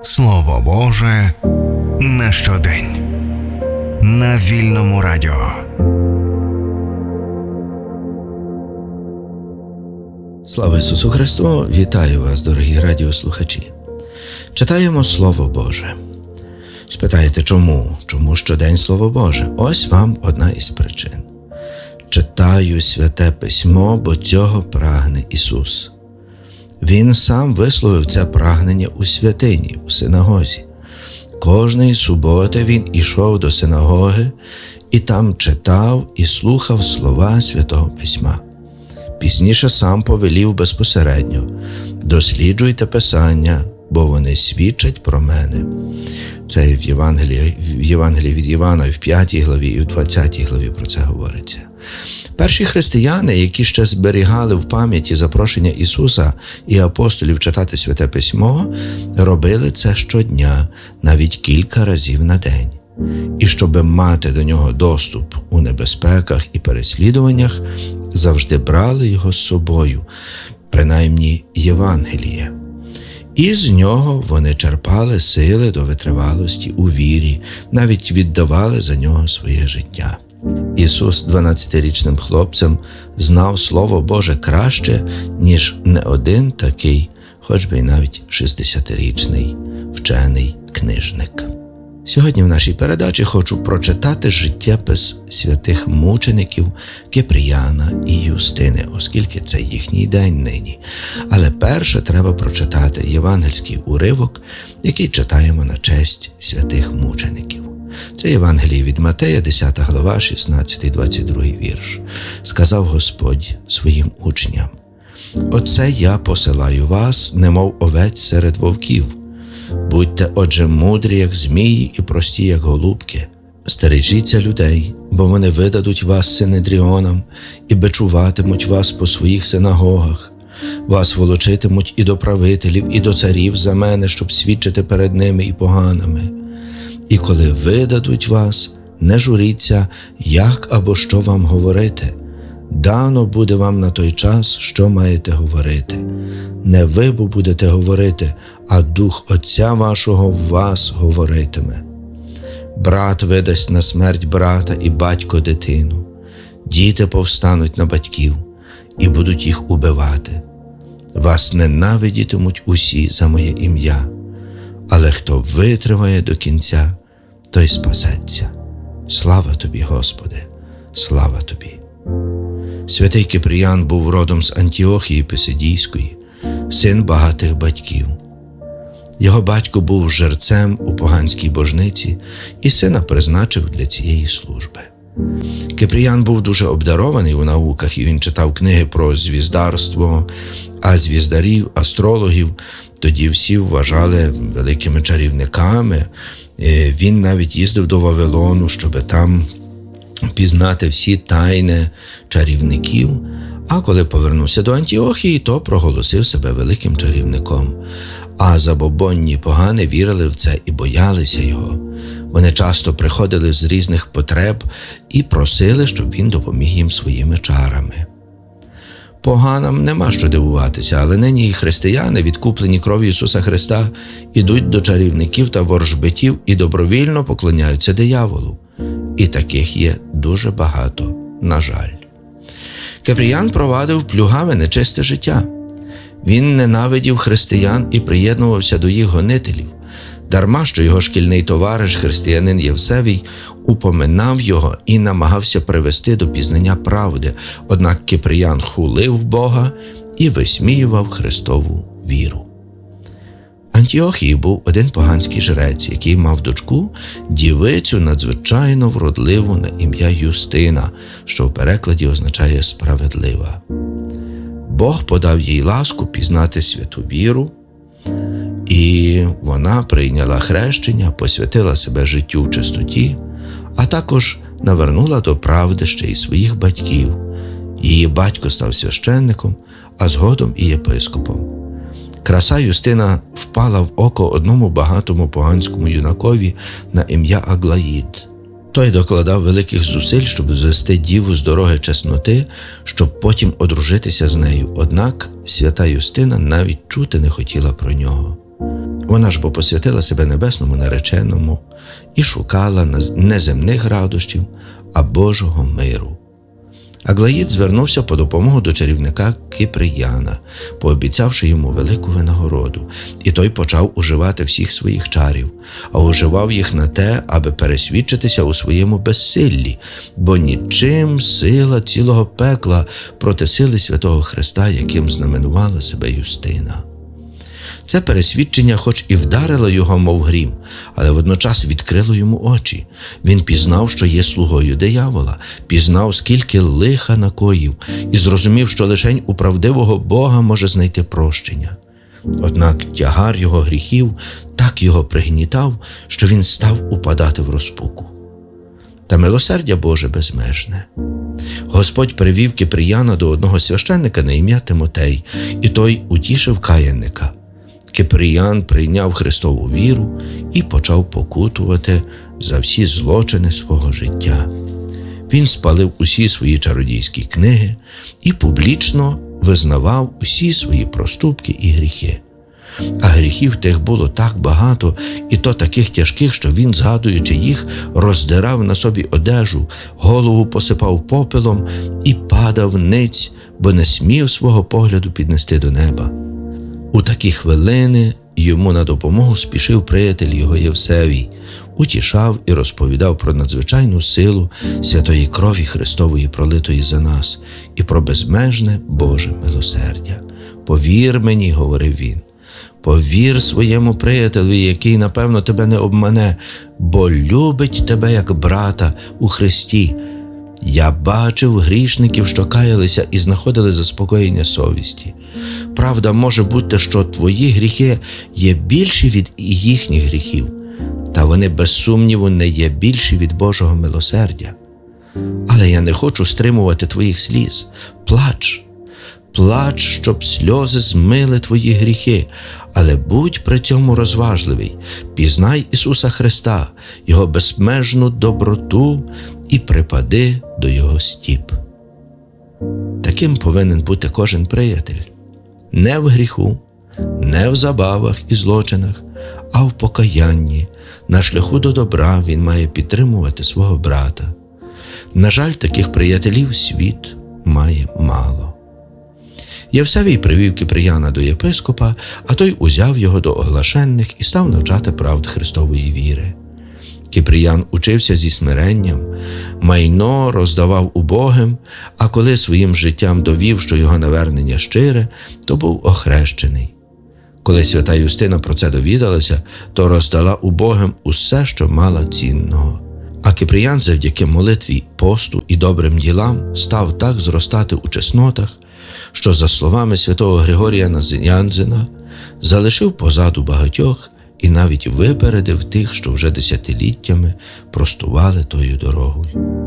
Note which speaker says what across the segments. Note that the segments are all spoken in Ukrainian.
Speaker 1: Слово Боже на щодень. На Вільному радіо.
Speaker 2: Слава Ісусу Христу! Вітаю вас, дорогі радіослухачі. Читаємо Слово Боже. Спитаєте, чому? Чому щодень Слово Боже? Ось вам одна із причин. Читаю Святе Письмо, бо цього прагне Ісус. Він сам висловив це прагнення у святині, у синагозі. Кожної суботи він ішов до синагоги і там читав і слухав слова Святого Письма. Пізніше сам повелів безпосередньо: «Досліджуйте Писання, бо вони свідчать про мене». Це в Євангелії від Івана, в 5 главі і в 20 главі про це говориться. Перші християни, які ще зберігали в пам'яті запрошення Ісуса і апостолів читати Святе Письмо, робили це щодня, навіть кілька разів на день. І щоб мати до нього доступ у небезпеках і переслідуваннях, завжди брали його з собою, принаймні Євангеліє. І з нього вони черпали сили до витривалості у вірі, навіть віддавали за нього своє життя. Ісус 12-річним хлопцем знав Слово Боже краще, ніж не один такий, хоч би й навіть 60-річний вчений книжник. Сьогодні в нашій передачі хочу прочитати життєпис святих мучеників Кипріяна і Юстини, оскільки це їхній день нині. Але перше треба прочитати євангельський уривок, який читаємо на честь святих мучеників. Це Євангеліє від Матея, 10 глава, 16-22 вірш. «Сказав Господь своїм учням: Оце я посилаю вас, немов овець серед вовків. Будьте, отже, мудрі, як змії, і прості, як голубки. Стережіться людей, бо вони видадуть вас синедріонам і бичуватимуть вас по своїх синагогах. Вас волочитимуть і до правителів, і до царів за мене, щоб свідчити перед ними і поганими. І коли видадуть вас, не журіться, як або що вам говорити. Дано буде вам на той час, що маєте говорити. Не ви бо будете говорити, а Дух Отця вашого в вас говоритиме. Брат видасть на смерть брата і батько дитину. Діти повстануть на батьків і будуть їх убивати. Вас ненавидітимуть усі за моє ім'я. Але хто витриває до кінця, той спасеться. Слава тобі, Господи! Слава тобі!» Святий Кипріян був родом з Антіохії Писидійської, син багатих батьків. Його батько був жерцем у поганській божниці і сина призначив для цієї служби. Кипріян був дуже обдарований у науках, і він читав книги про звіздарство, а звіздарів, астрологів тоді всі вважали великими чарівниками. Він навіть їздив до Вавилону, щоб там пізнати всі тайни чарівників, а коли повернувся до Антіохії, то проголосив себе великим чарівником. А забобонні погани вірили в це і боялися його. Вони часто приходили з різних потреб і просили, щоб він допоміг їм своїми чарами. Поганам нема що дивуватися, але нині і християни, відкуплені кров'ю Ісуса Христа, ідуть до чарівників та ворожбитів і добровільно поклоняються дияволу. І таких є дуже багато, на жаль. Кипріян провадив плюгаве нечисте життя. Він ненавидів християн і приєднувався до їх гонителів. Дарма, що його шкільний товариш, християнин Євсевій, упоминав його і намагався привести до пізнання правди, однак Кипріян хулив Бога і висміював Христову віру. В Антіохії був один поганський жрець, який мав дочку, дівицю надзвичайно вродливу на ім'я Юстина, що в перекладі означає «справедлива». Бог подав їй ласку пізнати святу віру, і вона прийняла хрещення, посвятила себе життю в чистоті, а також навернула до правди ще й своїх батьків. Її батько став священником, а згодом і єпископом. Краса Юстина впала в око одному багатому поганському юнакові на ім'я Аглаїд. Той докладав великих зусиль, щоб звести діву з дороги чесноти, щоб потім одружитися з нею. Однак свята Юстина навіть чути не хотіла про нього. Вона ж бо посвятила себе небесному нареченому і шукала не земних радощів, а Божого миру. Аглаїд звернувся по допомогу до чарівника Киприяна, пообіцявши йому велику винагороду, і той почав уживати всіх своїх чарів, а уживав їх на те, аби пересвідчитися у своєму безсиллі, бо нічим сила цілого пекла проти сили Святого Христа, яким знаменувала себе Юстина. Це пересвідчення хоч і вдарило його, мов грім, але водночас відкрило йому очі. Він пізнав, що є слугою диявола, пізнав, скільки лиха накоїв, і зрозумів, що лишень у правдивого Бога може знайти прощення. Однак тягар його гріхів так його пригнітав, що він став упадати в розпуку. Та милосердя Боже безмежне. Господь привів Киприяна до одного священника на ім'я Тимотей, і той утішив каянника. Киприян прийняв Христову віру і почав покутувати за всі злочини свого життя. Він спалив усі свої чародійські книги і публічно визнавав усі свої проступки і гріхи. А гріхів тих було так багато, і то таких тяжких, що він, згадуючи їх, роздирав на собі одежу, голову посипав попелом і падав ниць, бо не смів свого погляду піднести до неба. У такі хвилини йому на допомогу спішив приятель його Євсевій, утішав і розповідав про надзвичайну силу святої крові Христової, пролитої за нас, і про безмежне Боже милосердя. «Повір мені», – говорив він, – «повір своєму приятелеві, який, напевно, тебе не обмане, бо любить тебе як брата у Христі. Я бачив грішників, що каялися і знаходили заспокоєння совісті. Правда, може бути, що твої гріхи є більші від їхніх гріхів, та вони без сумніву не є більші від Божого милосердя. Але я не хочу стримувати твоїх сліз. Плач, плач, щоб сльози змили твої гріхи, але будь при цьому розважливий. Пізнай Ісуса Христа, Його безмежну доброту і припади до Його стіп». Таким повинен бути кожен приятель. Не в гріху, не в забавах і злочинах, а в покаянні. На шляху до добра він має підтримувати свого брата. На жаль, таких приятелів світ має мало. Євсевій привів Киприяна до єпископа, а той узяв його до оглашенних і став навчати правд Христової віри. Киприян учився зі смиренням, майно роздавав убогим, а коли своїм життям довів, що його навернення щире, то був охрещений. Коли свята Юстина про це довідалася, то роздала убогим усе, що мала цінного. А Киприян завдяки молитві, посту і добрим ділам став так зростати у чеснотах, що, за словами святого Григорія Назянзена, залишив позаду багатьох і навіть випередив тих, що вже десятиліттями простували тою дорогою.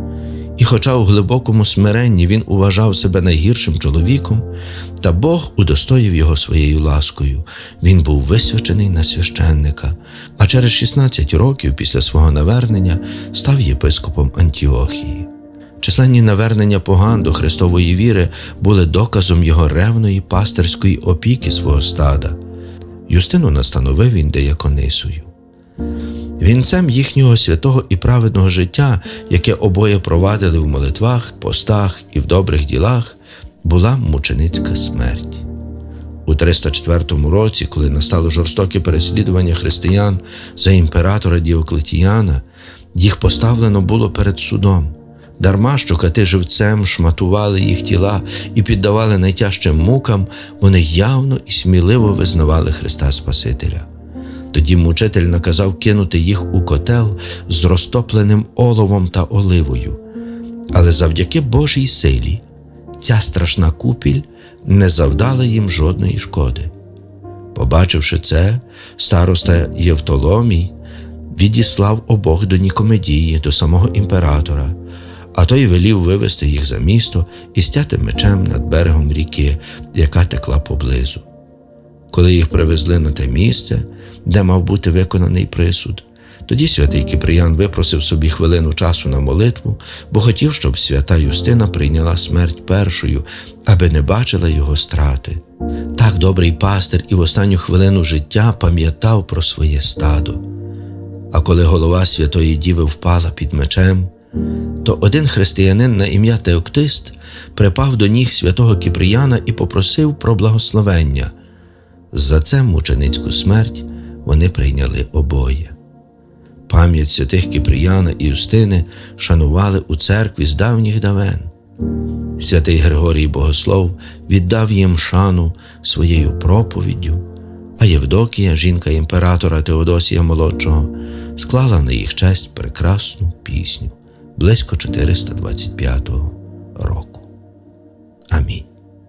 Speaker 2: І хоча у глибокому смиренні він вважав себе найгіршим чоловіком, та Бог удостоїв його своєю ласкою. Він був висвячений на священника, а через 16 років після свого навернення став єпископом Антіохії. Численні навернення поган до Христової віри були доказом його ревної пастирської опіки свого стада. Юстину настановив він деяконисою. Вінцем їхнього святого і праведного життя, яке обоє провадили в молитвах, постах і в добрих ділах, була мученицька смерть. У 304 році, коли настало жорстоке переслідування християн за імператора Діоклетіяна, їх поставлено було перед судом. Дарма що кати живцем шматували їх тіла і піддавали найтяжчим мукам, вони явно і сміливо визнавали Христа Спасителя. Тоді мучитель наказав кинути їх у котел з розтопленим оловом та оливою. Але завдяки Божій силі ця страшна купіль не завдала їм жодної шкоди. Побачивши це, староста Євтоломій відіслав обох до Нікомедії, до самого імператора, а той велів вивести їх за місто і стяти мечем над берегом ріки, яка текла поблизу. Коли їх привезли на те місце, де мав бути виконаний присуд, Тоді святий Киприян випросив собі хвилину часу на молитву, бо хотів, щоб свята Юстина прийняла смерть першою, аби не бачила його страти. Так добрий пастир і в останню хвилину життя пам'ятав про своє стадо. А коли голова Святої Діви впала під мечем, то один християнин на ім'я Теоктист припав до ніг святого Киприяна і попросив про благословення. За це мученицьку смерть вони прийняли обоє. Пам'ять святих Киприяна і Юстини шанували у церкві з давніх давен. Святий Григорій Богослов віддав їм шану своєю проповіддю, а Євдокія, жінка імператора Теодосія Молодшого, склала на їх честь прекрасну пісню близько 425 року. Амінь.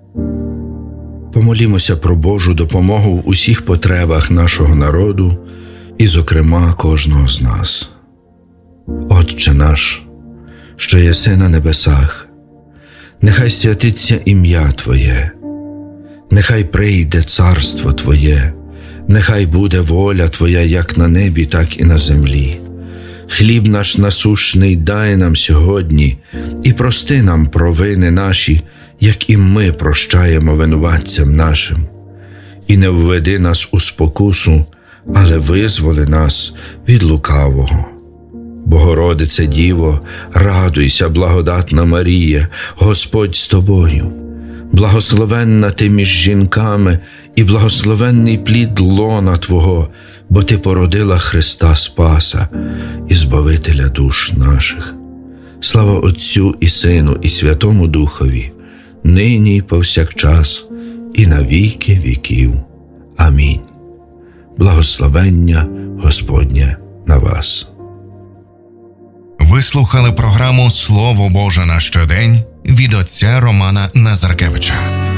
Speaker 2: Помолімося про Божу допомогу в усіх потребах нашого народу і, зокрема, кожного з нас. Отче наш, що єси на небесах, нехай святиться ім'я Твоє, нехай прийде царство Твоє, нехай буде воля Твоя як на небі, так і на землі. Хліб наш насущний дай нам сьогодні, і прости нам провини наші, як і ми прощаємо винуватцям нашим. І не введи нас у спокусу, але визволи нас від лукавого. Богородице Діво, радуйся, благодатна Марія, Господь з тобою. Благословенна ти між жінками, і благословенний плід лона Твого, бо ти породила Христа Спаса і Збавителя душ наших. Слава Отцю і Сину, і Святому Духові, нині й повсякчас, і на віки віків. Амінь. Благословення Господнє на вас.
Speaker 1: Ви слухали програму «Слово Боже на щодень» від отця Романа Назаркевича.